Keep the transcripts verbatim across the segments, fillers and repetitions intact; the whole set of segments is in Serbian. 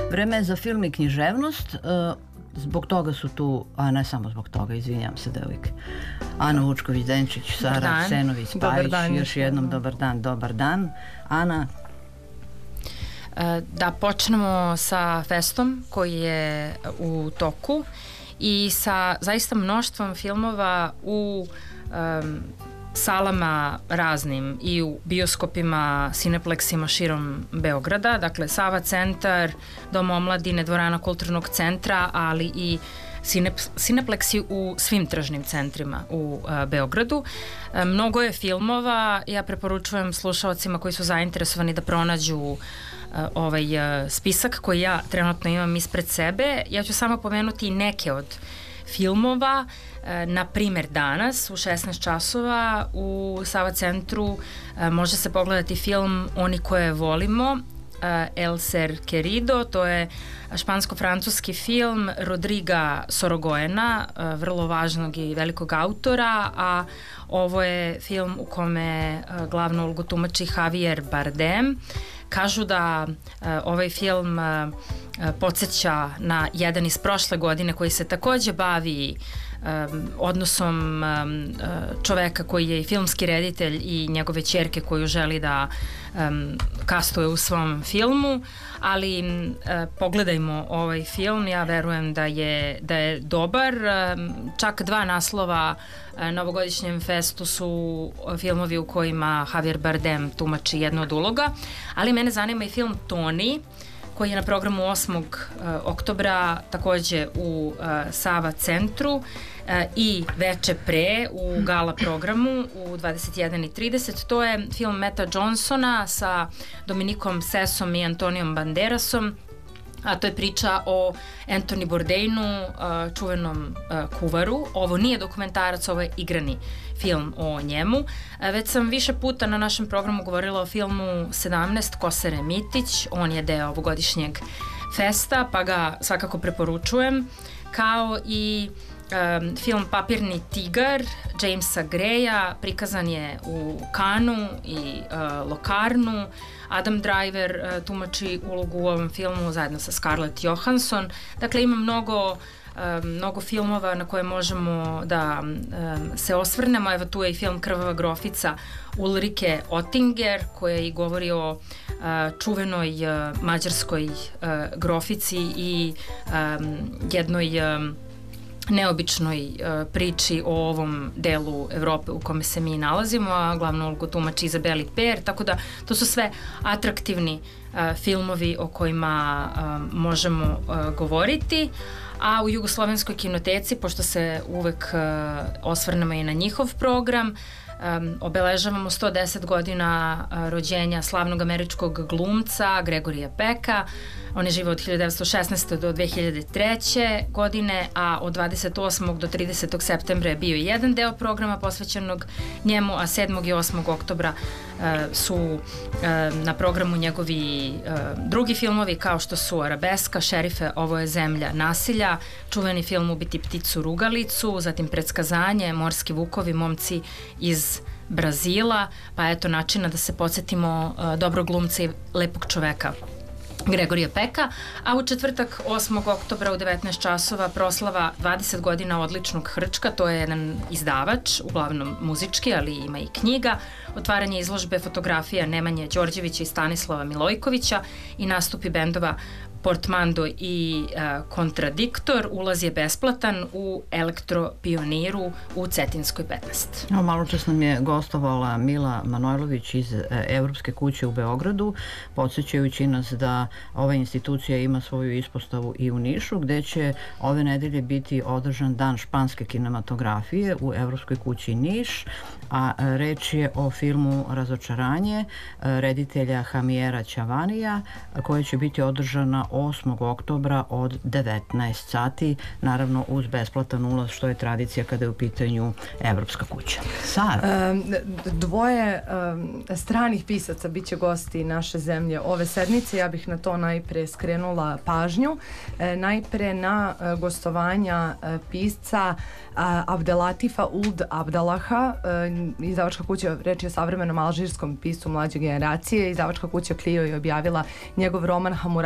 Vreme je za film i književnost. Zbog toga su tu, a ne samo zbog toga, izvinjam se devojke, Ana Vučković-Denčić, Sara Arsenović-Spajić, još jednom dobar dan, dobar dan. Ana? Da počnemo sa festom koji je u toku i sa zaista mnoštvom filmova u um, salama raznim i u bioskopima, Cinepleksima širom Beograda, dakle Sava centar, Dom omladine, Dvorana kulturnog centra, ali i Cinepleksi u svim tržnim centrima u a, Beogradu. A, mnogo je filmova, ja preporučujem slušalcima koji su zainteresovani da pronađu a, ovaj a, spisak koji ja trenutno imam ispred sebe. Ja ću samo pomenuti neke od filmova. Na primer danas u šesnaest časova u Sava centru može se pogledati film Oni koje volimo, El Ser Querido, to je špansko-francuski film Rodriga Sorogoyena, vrlo važnog i velikog autora, a ovo je film u kome glavnu ulogu tumači Javier Bardem. Kažu da ovaj film podsjeća na jedan iz prošle godine koji se takođe bavi um, odnosom um, čoveka koji je i filmski reditelj i njegove ćerke koju želi da um, kastuje u svom filmu, ali um, pogledajmo ovaj film, ja verujem da je, da je dobar. Um, čak dva naslova uh, na ovogodišnjem festu su filmovi u kojima Javier Bardem tumači jednu od uloga, ali mene zanima i film Toni, koji je na programu osmog oktobra takođe u uh, Sava centru uh, i veče pre u gala programu u dvadeset jedan i trideset. To je film Meta Johnsona sa Dominikom Sesom i Antonijom Banderasom, a to je priča o Anthony Bourdainu, uh, čuvenom uh, kuvaru. Ovo nije dokumentarac, ovo je igrani film o njemu. Uh, već sam više puta na našem programu govorila o filmu sedamnaest Kosare Mitić, on je deo ovogodišnjeg festa, pa ga svakako preporučujem, kao i Um, film Papirni tigar Jamesa Greya, prikazan je u Kanu i uh, Locarnu. Adam Driver uh, tumači ulogu u ovom filmu zajedno sa Scarlett Johansson. Dakle, ima mnogo uh, mnogo filmova na koje možemo da um, se osvrnemo. Evo tu je i film Krvava grofica Ulrike Oettinger, koja i govori o uh, čuvenoj uh, mađarskoj uh, grofici i um, jednoj um, neobičnoj uh, priči o ovom delu Evrope u kome se mi nalazimo, a glavnu ulogu tumači Izabeli Per, tako da to su sve atraktivni uh, filmovi o kojima uh, možemo uh, govoriti, a u Jugoslovenskoj kinoteci, pošto se uvek uh, osvrnemo i na njihov program, Um, obeležavamo sto deset godina uh, rođenja slavnog američkog glumca Gregorija Peka. On je živeo od hiljadu devetsto šesnaeste do dve hiljade treće godine, a od dvadeset osmog do tridesetog septembra je bio jedan deo programa posvećenog njemu, a sedmog i osmog oktobra uh, su uh, na programu njegovi uh, drugi filmovi, kao što su Arabeska, Šerife, ovo je zemlja nasilja, čuveni film Ubiti pticu rugalicu, zatim Predskazanje, Morski vukovi, momci iz Brazila, pa eto načina da se podsjetimo uh, dobrog glumca i lepog čoveka Gregorija Peka, a u četvrtak osmog oktobra u devetnaest časova proslava dvadeset godina odličnog hrčka, to je jedan izdavač, uglavnom muzički, ali ima i knjiga, otvaranje izložbe fotografija Nemanje Đorđevića i Stanislava Milojkovića i nastupi bendova Portmando i uh, Kontradiktor. Ulaz je besplatan u Elektropioniru u Cetinskoj petnaest. No, malo čas nam je gostovala Mila Manojlović iz e, Evropske kuće u Beogradu, podsjećajući nas da ova institucija ima svoju ispostavu i u Nišu, gde će ove nedelje biti održan Dan španske kinematografije u Evropskoj kući Niš, a reč je o filmu Razočaranje reditelja Hamiera Ćavanija, koja će biti održana osmog oktobra od devetnaest sati, naravno uz besplatan ulaz, što je tradicija kada je u pitanju Evropska kuća. Sara? Um, dvoje um, stranih pisaca biće gosti naše zemlje ove sedmice. Ja bih na to najpre skrenula pažnju. E, najpre na e, gostovanja e, pisca a, Abdelatifa Uld Abdalaha, e, izdavačka kuća, reč je o savremenom alžirskom piscu mlađe generacije. Izdavačka kuća Clio je objavila njegov roman Hamurabije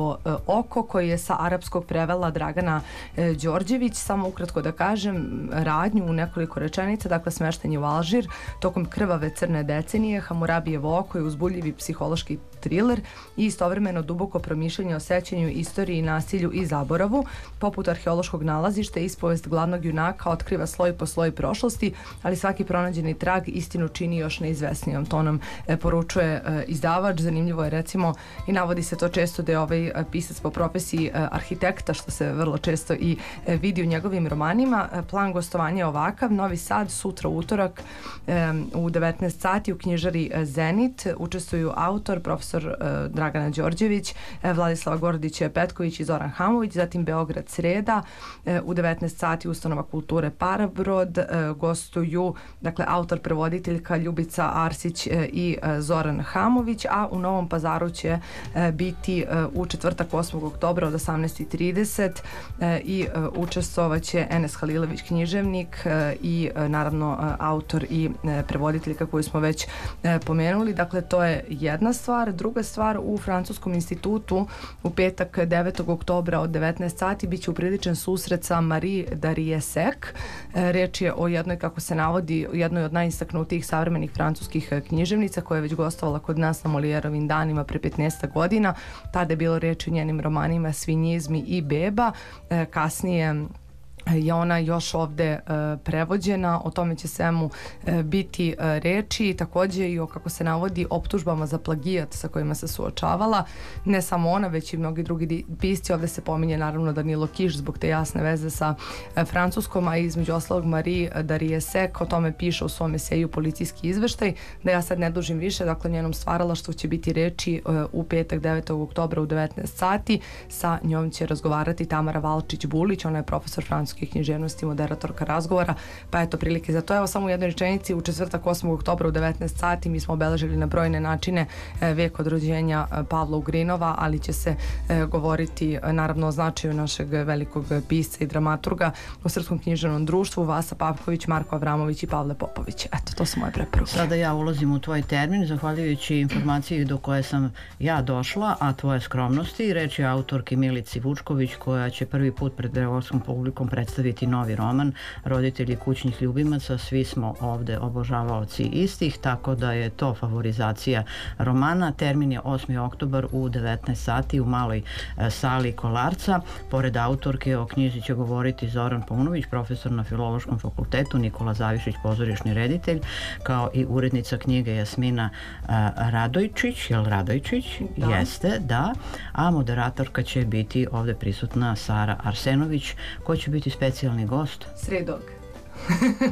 Malo oko, koji je sa arapskog prevela Dragana Đorđević. Samo ukratko da kažem radnju u nekoliko rečenica, dakle smešten je u Alžir tokom krvave crne decenije. Hamurabijevo oko je uzbudljivi psihološki triler i istovremeno duboko promišljanje o sećanju, istoriji, nasilju i zaboravu. Poput arheološkog nalazišta, ispovest glavnog junaka otkriva sloj po sloj prošlosti, ali svaki pronađeni trag istinu čini još neizvesnijom. To nam e, poručuje e, izdavač. Zanimljivo je recimo i navodi se to često da je ovaj e, pisac po profesiji e, arhitekta, što se vrlo često i e, vidi u njegovim romanima. E, plan gostovanja je ovakav: Novi Sad, sutra utorak e, u devetnaest sati u knjižari e, Zenit. Učestvuju autor, profesor e, Dragana Đorđević, e, Vladislava Gordić-Petković i Zoran Hamović, zatim Beograd sreda e, u devetnaest sati ustanova kulture Parabrod. E, gostuju dakle autor, prevoditeljka Ljubica Arsić e, i e, Zoran Hamović, a u Novom Pazaru će e, biti e, u četvrtak osmog oktobra od osamnaest i trideset e, i e, učestvovaće Enes Halilović, književnik e, i e, naravno e, autor i e, prevoditeljka koju smo već e, pomenuli. Dakle, to je jedna stvar. Druga stvar, u Francuskom institutu u petak devetog oktobra od devetnaest sati biće upriličen susret sa Marie Darrieussecq. E, reč je o jednoj, kako se navodi, jednoj od najistaknutijih savremenih francuskih književnica koja je već gostovala kod nas na Molijerovim danima pre petnaest godina. Tada je bilo reč o njenim romanima Svinjizmi i Beba. E, kasnije je ona još ovde e, prevođena, o tome će svemu e, biti e, reči, takođe i o, kako se navodi, optužbama za plagijat sa kojima se suočavala. Ne samo ona, već i mnogi drugi pisci. Ovde se pominje naravno Danilo Kiš zbog te jasne veze sa e, Francuskom, a između ostalog Marie Darrieussecq o tome piše u svom eseju Policijski izveštaj. Da ja sad ne dužim više, dakle njenom stvaralaštvu će biti reči e, u petak devetog oktobra u devetnaest sati. Sa njom će razgovarati Tamara Valčić-Bulić, ona je profesor francuske književnosti, moderatorka razgovora, pa eto prilike za to. Evo samo u jednoj rečenici, u četvrtak osmog oktobra u devetnaest sati mi smo obeležili na brojne načine vek od rođenja Pavla Ugrinova, ali će se e, govoriti naravno o značaju našeg velikog pisca i dramaturga u Srpskom književnom društvu, Vasa Pavković, Marko Avramović i Pavle Popović. Eto, to su moje preporuke. Sada ja ulazim u tvoj termin, zahvaljujući informaciji do koje sam ja došla, a tvoje skromnosti. Reč je autorki Milici Vučković, koja će prvi put pred beogradskom publikom predstaviti novi roman Roditelji kućnih ljubimaca. Svi smo ovde obožavaoci istih, tako da je to favorizacija romana. Termin je osmi oktobar u devetnaest sati u maloj e, sali Kolarca. Pored autorke o knjizi će govoriti Zoran Paunović, profesor na Filološkom fakultetu, Nikola Zavišić, pozorišni reditelj, kao i urednica knjige Jasmina e, Radojčić, jel Radojčić? Da. Jeste, da. A moderatorka će biti ovde prisutna Sara Arsenović. Ko će biti specijalni gost? Sredog.